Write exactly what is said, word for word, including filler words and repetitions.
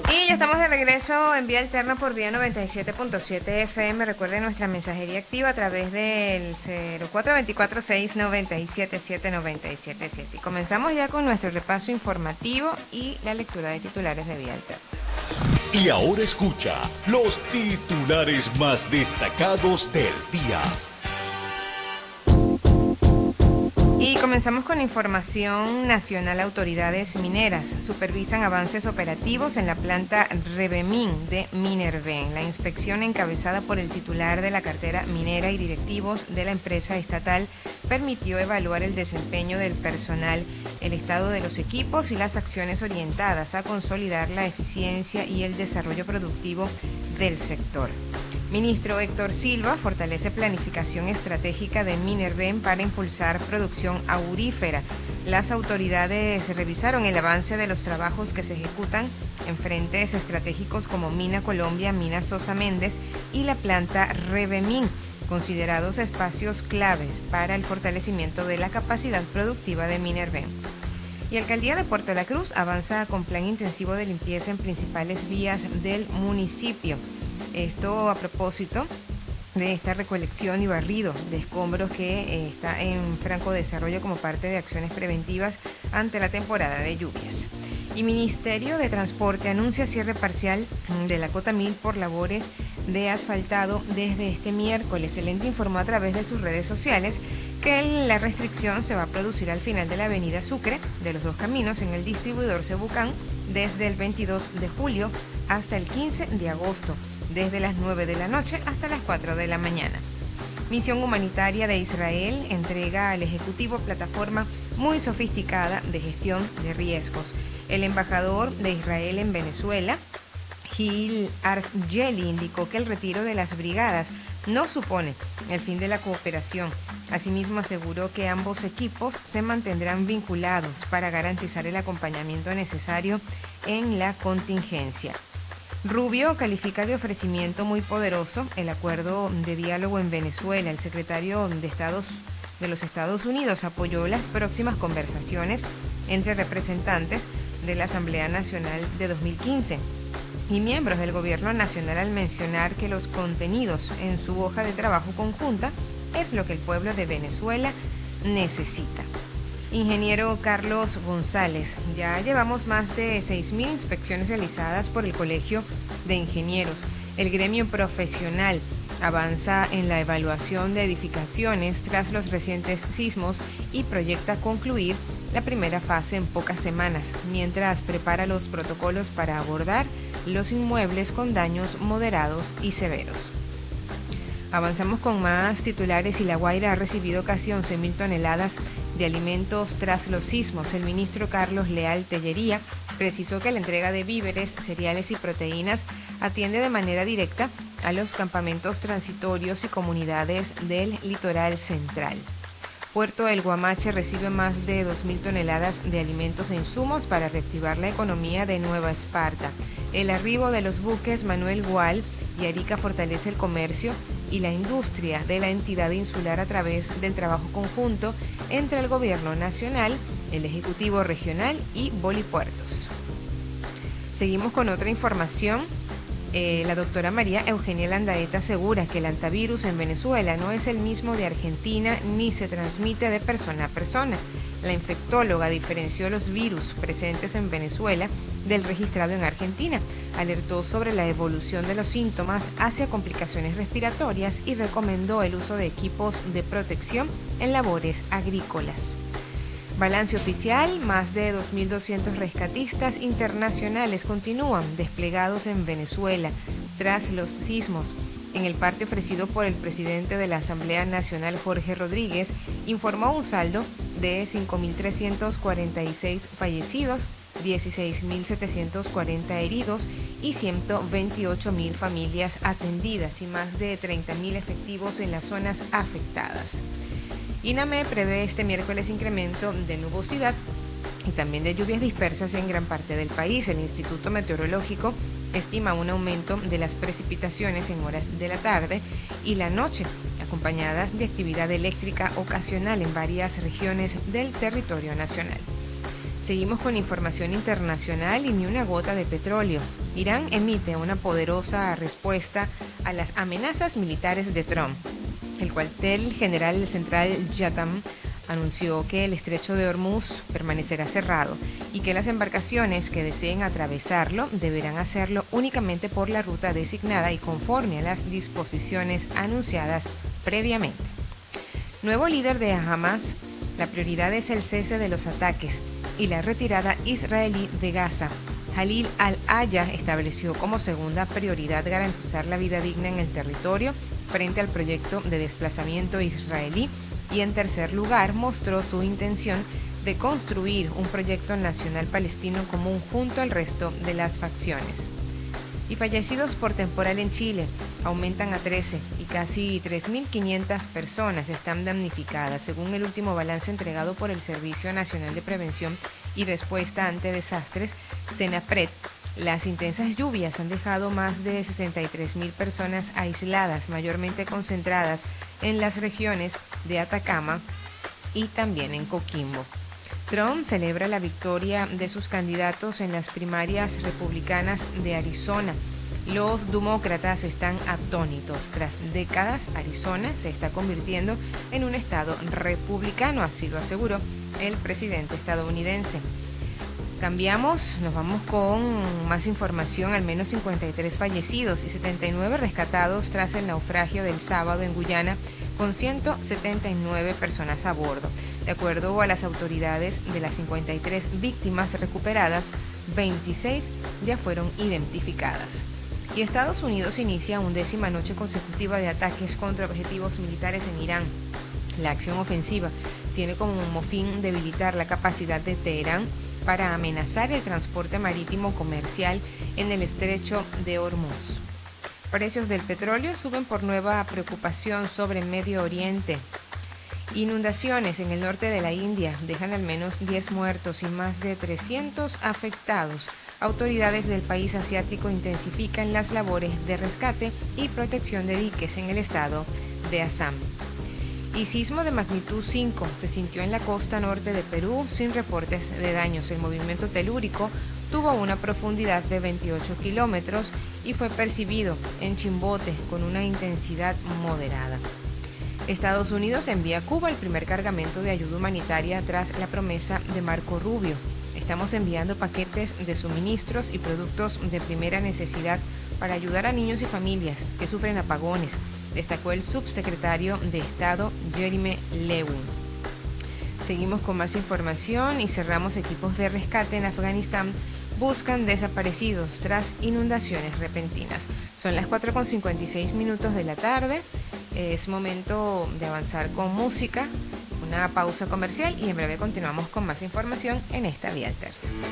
Y ya estamos de regreso en Vía Alterna por Vía noventa y siete punto siete F M. Recuerden nuestra mensajería activa a través del cero cuatro dos cuatro, seis nueve siete, siete nueve siete siete. Y comenzamos ya con nuestro repaso informativo y la lectura de titulares de Vía Alterna. Y ahora escucha los titulares más destacados del día. Y comenzamos con información nacional. Autoridades mineras supervisan avances operativos en la planta Rebemín de Minerven. La inspección, encabezada por el titular de la cartera minera y directivos de la empresa estatal, permitió evaluar el desempeño del personal, el estado de los equipos y las acciones orientadas a consolidar la eficiencia y el desarrollo productivo del sector. Ministro Héctor Silva fortalece planificación estratégica de Minerven para impulsar producción aurífera. Las autoridades revisaron el avance de los trabajos que se ejecutan en frentes estratégicos como Mina Colombia, Mina Sosa Méndez y la planta Rebemín, considerados espacios claves para el fortalecimiento de la capacidad productiva de Minerven. Y Alcaldía de Puerto La Cruz avanza con plan intensivo de limpieza en principales vías del municipio. Esto a propósito de esta recolección y barrido de escombros que eh, está en franco desarrollo como parte de acciones preventivas ante la temporada de lluvias. Y Ministerio de Transporte anuncia cierre parcial de la Cota Mil por labores de asfaltado desde este miércoles. El ente informó a través de sus redes sociales que la restricción se va a producir al final de la avenida Sucre de los Dos Caminos en el distribuidor Cebucán desde el veintidós de julio hasta el quince de agosto, desde las nueve de la noche hasta las cuatro de la mañana. Misión Humanitaria de Israel entrega al Ejecutivo plataforma muy sofisticada de gestión de riesgos. El embajador de Israel en Venezuela, Gil Argeli, indicó que el retiro de las brigadas no supone el fin de la cooperación. Asimismo, aseguró que ambos equipos se mantendrán vinculados para garantizar el acompañamiento necesario en la contingencia. Rubio califica de ofrecimiento muy poderoso el acuerdo de diálogo en Venezuela. El secretario de Estados de los Estados Unidos apoyó las próximas conversaciones entre representantes de la Asamblea Nacional de dos mil quince y miembros del Gobierno Nacional al mencionar que los contenidos en su hoja de trabajo conjunta es lo que el pueblo de Venezuela necesita. Ingeniero Carlos González, ya llevamos más de seis mil inspecciones realizadas por el Colegio de Ingenieros. El gremio profesional avanza en la evaluación de edificaciones tras los recientes sismos y proyecta concluir la primera fase en pocas semanas, mientras prepara los protocolos para abordar los inmuebles con daños moderados y severos. Avanzamos con más titulares y La Guaira ha recibido casi once mil toneladas de alimentos tras los sismos. El ministro Carlos Leal Tellería precisó que la entrega de víveres, cereales y proteínas atiende de manera directa a los campamentos transitorios y comunidades del litoral central. Puerto El Guamache recibe más de dos mil toneladas de alimentos e insumos para reactivar la economía de Nueva Esparta. El arribo de los buques Manuel Gual y Arica fortalece el comercio y la industria de la entidad insular a través del trabajo conjunto entre el Gobierno Nacional, el Ejecutivo Regional y Bolipuertos. Seguimos con otra información. Eh, la doctora María Eugenia Landaeta asegura que el hantavirus en Venezuela no es el mismo de Argentina ni se transmite de persona a persona. La infectóloga diferenció los virus presentes en Venezuela del registrado en Argentina, alertó sobre la evolución de los síntomas hacia complicaciones respiratorias y recomendó el uso de equipos de protección en labores agrícolas. Balance oficial, más de dos mil doscientos rescatistas internacionales continúan desplegados en Venezuela tras los sismos. En el parte ofrecido por el presidente de la Asamblea Nacional, Jorge Rodríguez, informó un saldo de cinco mil trescientos cuarenta y seis fallecidos, dieciséis mil setecientos cuarenta heridos y ciento veintiocho mil familias atendidas y más de treinta mil efectivos en las zonas afectadas. INAME prevé este miércoles incremento de nubosidad y también de lluvias dispersas en gran parte del país. El Instituto Meteorológico estima un aumento de las precipitaciones en horas de la tarde y la noche, acompañadas de actividad eléctrica ocasional en varias regiones del territorio nacional. Seguimos con información internacional y ni una gota de petróleo. Irán emite una poderosa respuesta a las amenazas militares de Trump. El cuartel general central Yatam anunció que el estrecho de Hormuz permanecerá cerrado y que las embarcaciones que deseen atravesarlo deberán hacerlo únicamente por la ruta designada y conforme a las disposiciones anunciadas previamente. Nuevo líder de Hamas, la prioridad es el cese de los ataques y la retirada israelí de Gaza. Jalil al-Haya estableció como segunda prioridad garantizar la vida digna en el territorio frente al proyecto de desplazamiento israelí y en tercer lugar mostró su intención de construir un proyecto nacional palestino común junto al resto de las facciones. Y fallecidos por temporal en Chile aumentan a trece y casi tres mil quinientas personas están damnificadas, según el último balance entregado por el Servicio Nacional de Prevención y Respuesta ante Desastres, SENAPRED. Las intensas lluvias han dejado más de sesenta y tres mil personas aisladas, mayormente concentradas en las regiones de Atacama y también en Coquimbo. Trump celebra la victoria de sus candidatos en las primarias republicanas de Arizona. Los demócratas están atónitos. Tras décadas, Arizona se está convirtiendo en un estado republicano, así lo aseguró el presidente estadounidense. Cambiamos, nos vamos con más información. Al menos cincuenta y tres fallecidos y setenta y nueve rescatados tras el naufragio del sábado en Guyana, con ciento setenta y nueve personas a bordo. De acuerdo a las autoridades, de las cincuenta y tres víctimas recuperadas, veintiséis ya fueron identificadas. Y Estados Unidos inicia undécima noche consecutiva de ataques contra objetivos militares en Irán. La acción ofensiva tiene como fin debilitar la capacidad de Teherán para amenazar el transporte marítimo comercial en el estrecho de Hormuz. Precios del petróleo suben por nueva preocupación sobre Medio Oriente. Inundaciones en el norte de la India dejan al menos diez muertos y más de trescientos afectados. Autoridades del país asiático intensifican las labores de rescate y protección de diques en el estado de Assam. Y sismo de magnitud cinco se sintió en la costa norte de Perú sin reportes de daños. El movimiento telúrico tuvo una profundidad de veintiocho kilómetros y fue percibido en Chimbote con una intensidad moderada. Estados Unidos envía a Cuba el primer cargamento de ayuda humanitaria tras la promesa de Marco Rubio. Estamos enviando paquetes de suministros y productos de primera necesidad para ayudar a niños y familias que sufren apagones, destacó el subsecretario de Estado Jeremy Lewin. Seguimos con más información y cerramos. Equipos de rescate en Afganistán buscan desaparecidos tras inundaciones repentinas. Son las cuatro con cincuenta y seis minutos de la tarde. Es momento de avanzar con música, una pausa comercial y en breve continuamos con más información en esta Vía Alterna.